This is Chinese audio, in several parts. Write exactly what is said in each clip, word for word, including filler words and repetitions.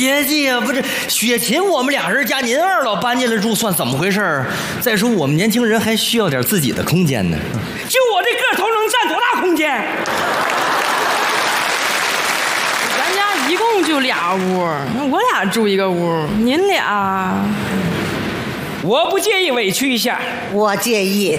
别介呀，不是雪琴，我们俩人家您二老搬进来住，算怎么回事？再说我们年轻人还需要点自己的空间呢。 就我这个头能占多大空间？ 咱家一共就俩屋，我俩住一个屋，您俩， 我不介意委屈一下， 我介意。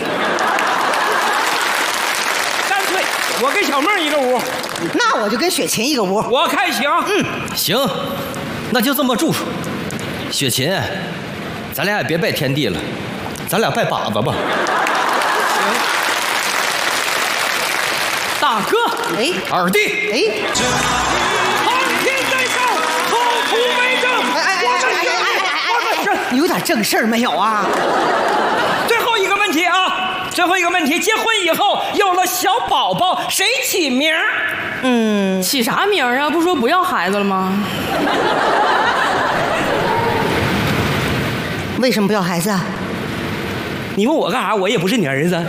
干脆我跟小梦一个屋， 那我就跟雪琴一个屋。 我看行。 嗯，行，那就这么住。雪琴，咱俩也别拜天地了，咱俩拜把子吧。 大哥， 哎， 二弟， 哎， 苍天在上，口吐为证。 哎哎哎哎哎哎哎，你有点正事儿没有啊？ 最后一个问题啊，最后一个问题，结婚以后有了小宝宝，谁起名？ 嗯， 起啥名啊？不说不要孩子了吗？ 为什么不要孩子啊？ 你问我干啥？我也不是你儿子。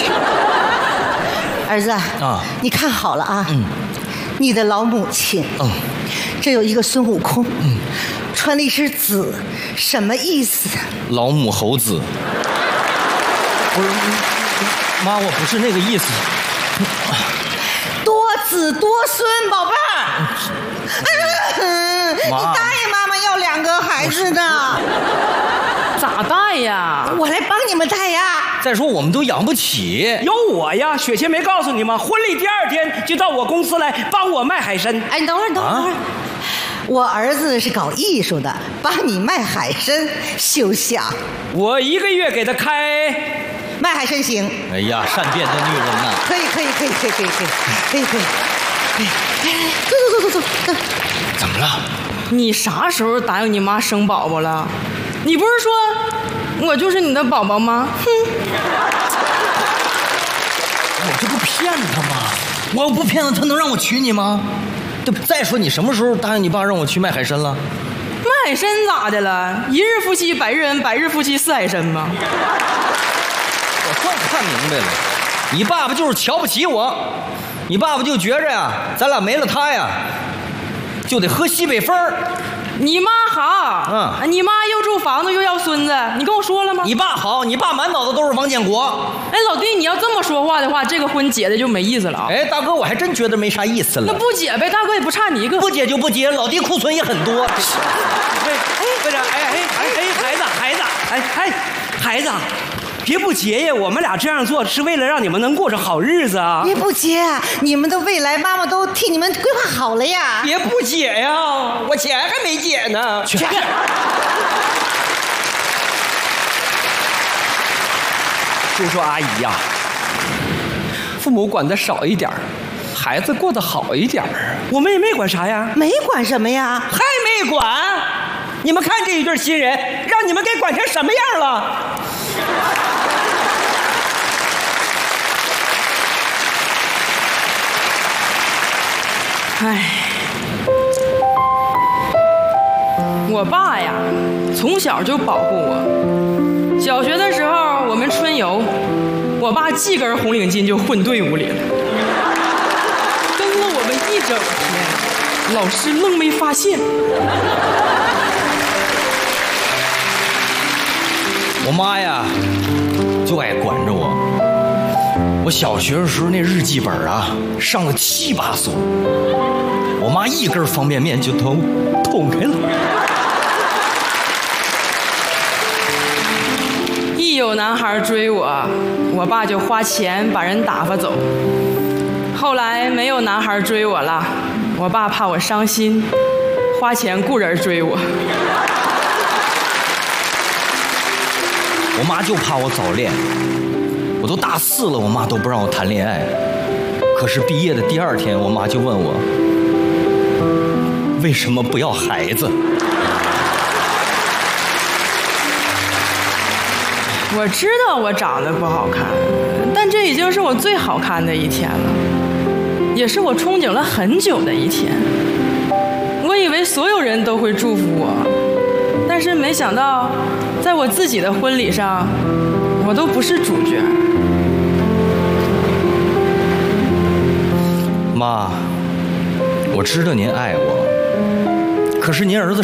儿子啊， 你看好了啊， 嗯， 你的老母亲， 嗯， 这有一个孙悟空，嗯，穿了一身紫，什么意思？ 老母猴子。不是，妈，我不是那个意思。 多子多孙，宝贝儿。嗯，你妈答应妈妈要两个孩子的， 咋带呀？ 我来帮你们带呀。 再说我们都养不起。 有我呀，雪琴没告诉你吗？婚礼第二天就到我公司来帮我卖海参。 哎，你等会儿，等会儿，等会儿。我儿子是搞艺术的，帮你卖海参，休想！ 我一个月给他开， 卖海参行， 哎呀，善变的女人呐！ 可以，可以，可以，可以，可以，可以，可以，可以。哎，来来来，走走走走走走。 怎么了？ 你啥时候答应你妈生宝宝了？你不是说我就是你的宝宝吗？哼！ 我这不骗他吗？我要不骗他，他能让我娶你吗？对不？再说你什么时候答应你爸让我去卖海参了？ 卖海参咋的了？一日夫妻百日恩，百日夫妻似海参吗？ 我算看明白了，你爸爸就是瞧不起我，你爸爸就觉着呀，咱俩没了他呀，就得喝西北风。 你妈好， 嗯， 你妈又住房子又要孙子，你跟我说了吗？ 你爸好，你爸满脑子都是王建国。 哎，老弟，你要这么说话的话，这个婚结的就没意思了啊。 哎，大哥，我还真觉得没啥意思了。 那不结呗，大哥也不差你一个。 不结就不结，老弟库存也很多。 哎哎，不是，哎哎哎哎，孩子孩子，哎哎，孩子，别不结呀！我们俩这样做是为了让你们能过上好日子啊！ 别不结，你们的未来妈妈都替你们规划好了呀。 别不结呀，我钱还没结呢。 去。 叔叔阿姨呀，父母管得少一点，孩子过得好一点，我们也没管啥呀， 没管什么呀， 还没管。你们看这一对新人，让你们给管成什么样了？ 唉，我爸呀，从小就保护我。小学的时候，我们春游，我爸系根红领巾就混队伍里了，跟了我们一整天，老师愣没发现。 我妈呀，就爱管着我。我小学的时候那日记本啊，上了七八艘，我妈一根方便面就都捅开了。 一有男孩追我，我爸就花钱把人打发走。后来没有男孩追我了，我爸怕我伤心，花钱雇人追我。 我妈就怕我早恋，我都大四了，我妈都不让我谈恋爱。可是毕业的第二天，我妈就问我，为什么不要孩子？ 我知道我长得不好看，但这已经是我最好看的一天了，也是我憧憬了很久的一天。我以为所有人都会祝福我，但是没想到，在我自己的婚礼上，我都不是主角。 妈，我知道您爱我，可是您儿子